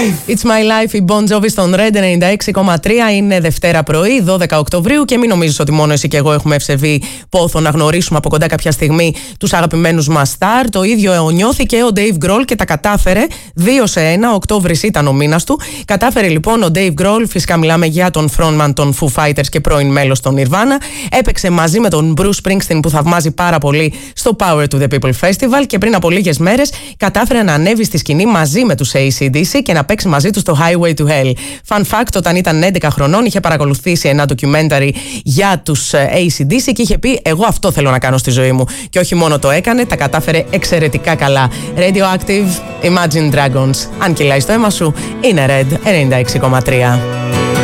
It's my life, η Bon Jovi στον Red 96,3. Είναι Δευτέρα πρωί, 12 Οκτωβρίου, και μην νομίζεις ότι μόνο εσύ και εγώ έχουμε ευσεβή πόθο να γνωρίσουμε από κοντά κάποια στιγμή τους αγαπημένους μας στάρ. Το ίδιο νιώθηκε ο Dave Grohl και τα κατάφερε 2-1. Οκτώβρης ήταν ο μήνας του. Κατάφερε λοιπόν ο Dave Grohl, φυσικά μιλάμε για τον frontman των Foo Fighters και πρώην μέλος των Nirvana. Έπαιξε μαζί με τον Bruce Springsteen, που θαυμάζει πάρα πολύ, στο Power to the People Festival, και πριν από λίγες μέρες κατάφερε να ανέβει στη σκηνή μαζί με τους AC/DC και να παίξει μαζί τους το Highway to Hell. Fun fact, όταν ήταν 11 χρονών είχε παρακολουθήσει ένα documentary για τους AC/DC και είχε πει: εγώ αυτό θέλω να κάνω στη ζωή μου. Και όχι μόνο το έκανε, τα κατάφερε εξαιρετικά καλά. Radioactive, Imagine Dragons. Αν κυλάει στο αίμα σου, είναι Red 96,3.